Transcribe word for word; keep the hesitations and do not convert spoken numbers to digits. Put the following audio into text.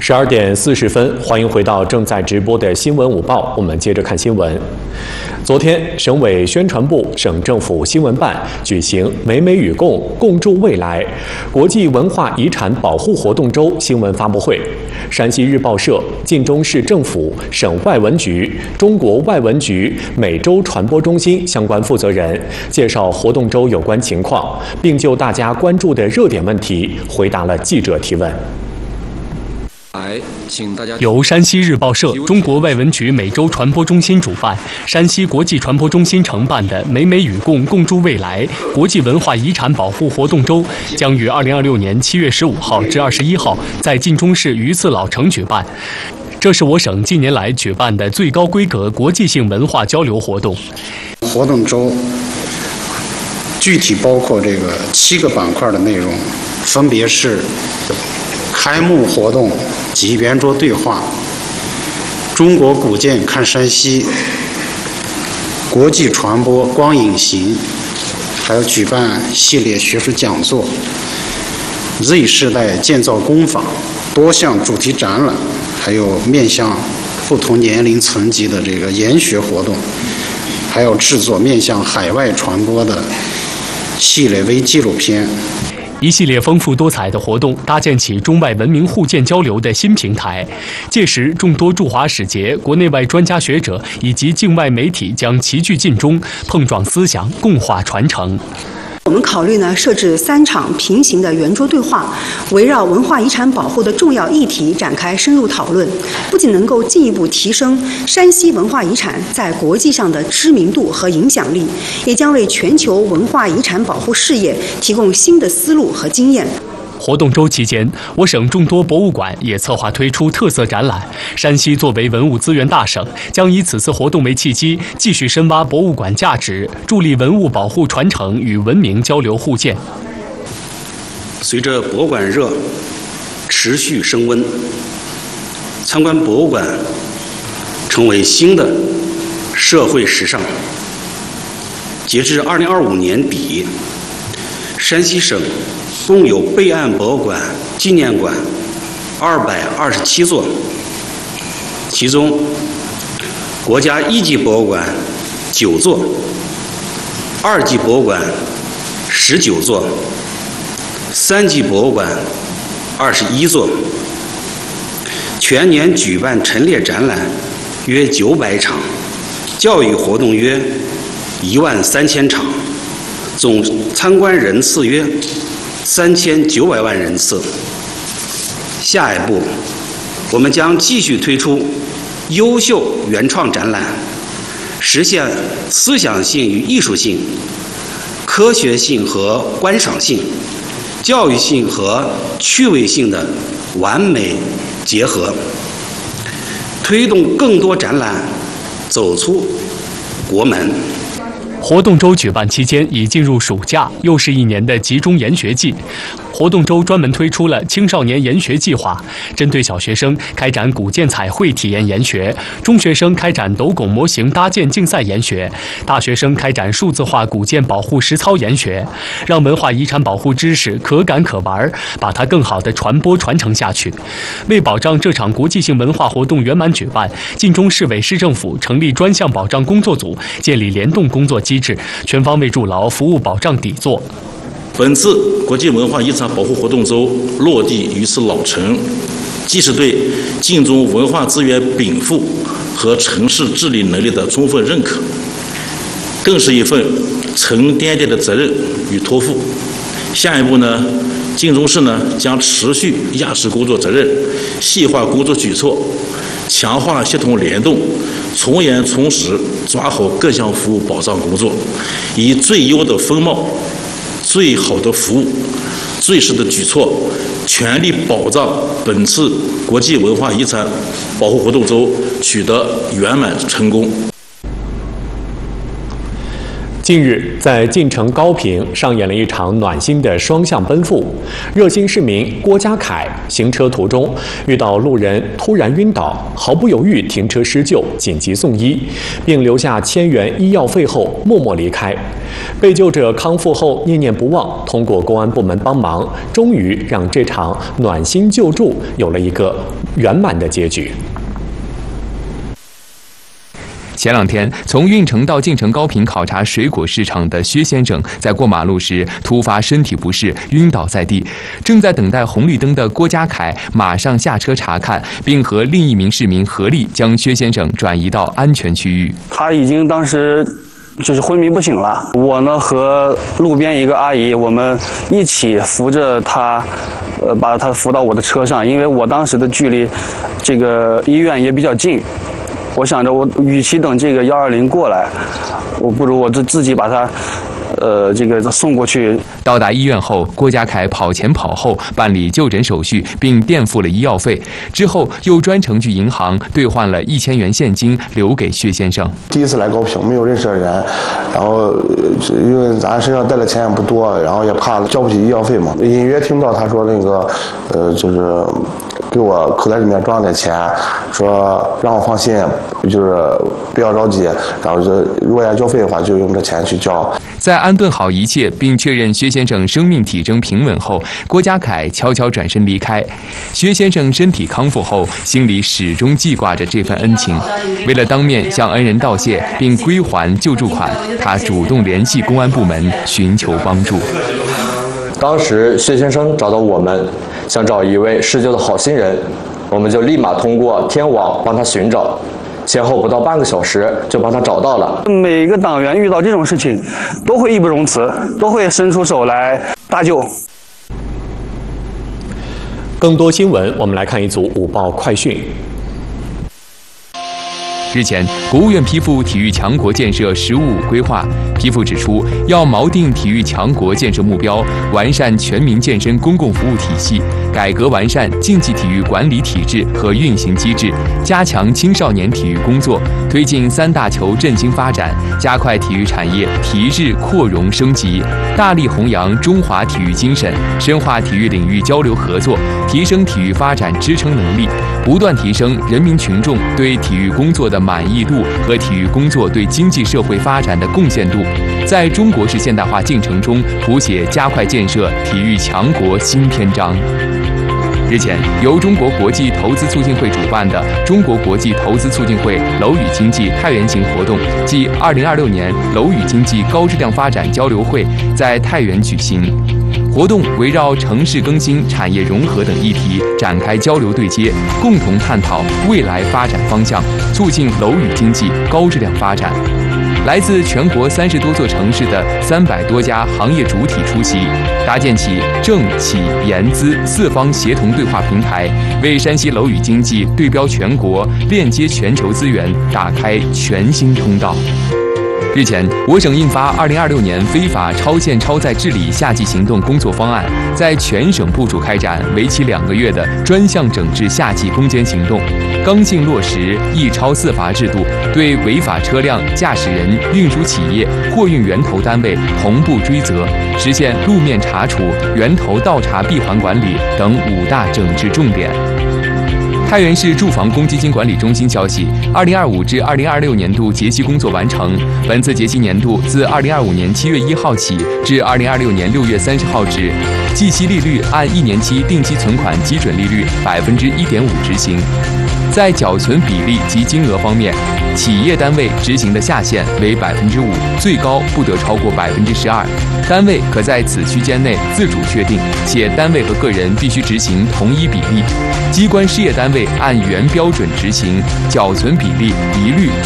十二点四十分，欢迎回到正在直播的新闻午报。我们接着看新闻。昨天，省委宣传部、省政府新闻办举行“美美与共，共筑未来”国际文化遗产保护活动周新闻发布会。山西日报社、晋中市政府、省外文局、中国外文局美洲传播中心相关负责人介绍活动周有关情况，并就大家关注的热点问题回答了记者提问。 由山西日报社、中国外文局美洲传播中心主办，山西国际传播中心承办的“美美与共，共筑未来”国际文化遗产保护活动周，将于二零二六年七月十五号至二十一号在晋中市榆次老城举办。这是我省近年来举办的最高规格国际性文化交流活动。 活动周具体包括这个七个板块的内容，分别是 开幕活动及圆桌对话，中国古建看山西，国际传播光影行，还有举办系列学术讲座 ，Z 世代建造工坊，多项主题展览，还有面向不同年龄层级的这个研学活动，还有制作面向海外传播的系列微纪录片。 一系列丰富多彩的活动，搭建起中外文明互鉴交流的新平台。届时，众多驻华使节、国内外专家学者以及境外媒体将齐聚晋中，碰撞思想，共话传承。 我们考虑呢，设置三场平行的圆桌对话，围绕文化遗产保护的重要议题展开深入讨论，不仅能够进一步提升山西文化遗产在国际上的知名度和影响力，也将为全球文化遗产保护事业提供新的思路和经验。 活动周期间，我省众多博物馆也策划推出特色展览。山西作为文物资源大省，将以此次活动为契机，继续深挖博物馆价值，助力文物保护传承与文明交流互鉴。 随着博物馆热持续升温，参观博物馆成为新的社会时尚。截至二零二五年底，山西省 共有备案博物馆、纪念馆二百二十七座，其中国家一级博物馆九座，二级博物馆十九座，三级博物馆二十一座。全年举办陈列展览约九百场，教育活动约一万三千场，总参观人次约 三千九百万人次。下一步，我们将继续推出优秀原创展览，实现思想性与艺术性、科学性和观赏性、教育性和趣味性的完美结合，推动更多展览走出国门。 活动周举办期间已进入暑假，又是一年的集中研学季。活动周专门推出了青少年研学计划，针对小学生开展古建彩绘体验研学，中学生开展斗拱模型搭建竞赛研学，大学生开展数字化古建保护实操研学，让文化遗产保护知识可感可玩，把它更好地传播传承下去。为保障这场国际性文化活动圆满举办，晋中市委市政府成立专项保障工作组，建立联动工作机制，全方位筑牢服务保障底座。 本次国际文化遗产保护活动周落地榆次老城，既是对晋中文化资源禀赋和城市治理能力的充分认可，更是一份沉甸甸的责任与托付。下一步呢，晋中市呢将持续压实工作责任，细化工作举措，强化协同联动，从严从实抓好各项服务保障工作，以最优的风貌、 最好的服务、最实的举措，全力保障本次国际文化遗产保护活动周取得圆满成功。 近日，在晋城高坪上演了一场暖心的双向奔赴。热心市民郭家凯行车途中遇到路人突然晕倒，毫不犹豫停车施救，紧急送医，并留下千元医药费后默默离开。被救者康复后念念不忘，通过公安部门帮忙，终于让这场暖心救助有了一个圆满的结局。 前两天，从运城到晋城高坪考察水果市场的薛先生，在过马路时突发身体不适，晕倒在地。正在等待红绿灯的郭家凯马上下车查看，并和另一名市民合力将薛先生转移到安全区域。 他已经当时就是昏迷不醒了，我呢和路边一个阿姨，我们一起扶着他，呃，把他扶到我的车上，因为我当时的距离这个医院也比较近。我想着，我与其等这个幺二零过来，我不如我自自己把他，呃，这个送过去。 到达医院后，郭家凯跑前跑后办理就诊手续，并垫付了医药费。之后又专程去银行兑换了一千元现金，留给薛先生。 第一次来高坪，没有认识的人，然后因为咱身上带的钱也不多，然后也怕交不起医药费嘛，隐约听到他说那个，呃，就是。给我口袋里面装了点钱，说让我放心，就是不要着急，然后就如果要交费的话，就用这钱去交。 在安顿好一切，并确认薛先生生命体征平稳后，郭家凯悄悄转身离开。薛先生身体康复后，心里始终记挂着这份恩情。为了当面向恩人道谢并归还救助款，他主动联系公安部门寻求帮助。 当时薛先生找到我们，想找一位施救的好心人，我们就立马通过天网帮他寻找，先后不到半个小时就帮他找到了。 每个党员遇到这种事情，都会义不容辞，都会伸出手来搭救。 更多新闻，我们来看一组午报快讯。 日前，国务院批复体育强国建设“十五五”规划。批复指出，要锚定体育强国建设目标，完善全民健身公共服务体系，改革完善竞技体育管理体制和运行机制，加强青少年体育工作，推进三大球振兴发展，加快体育产业提质扩容升级，大力弘扬中华体育精神，深化体育领域交流合作，提升体育发展支撑能力，不断提升人民群众对体育工作的满意度和体育工作对经济社会发展的贡献度，在中国式现代化进程中谱写加快建设体育强国新篇章。日前，由中国国际投资促进会主办的中国国际投资促进会楼宇经济太原行活动暨二零二六年楼宇经济高质量发展交流会在太原举行。活动围绕城市更新、产业融合等议题展开交流对接，共同探讨未来发展方向，促进楼宇经济高质量发展。来自全国三十多座城市的三百多家行业主体出席，搭建起政企研资四方协同对话平台，为山西楼宇经济对标全国、链接全球资源打开全新通道。日前，我省印发《二零二六年非法超限超载治理夏季行动工作方案》，在全省部署开展为期两个月的专项整治夏季攻坚行动，刚性落实一超四罚制度，对违法车辆驾驶人、运输企业、货运源头单位同步追责，实现路面查处、源头倒查闭环管理等五大整治重点。太原市住房公积金管理中心消息，二零二五至二零二六年度结息工作完成。本次结息年度自二零二五年七月一号起至二零二六年六月三十号止，计息利率按一年期定期存款基准利率百分之一点五执行。在缴存比例及金额方面，企业单位执行的下限为百分之五，最高不得超过百分之十二。单位可在此区间内自主确定，且单位和个人必须执行同一比例。机关事业单位按原标准执行，缴存比例一律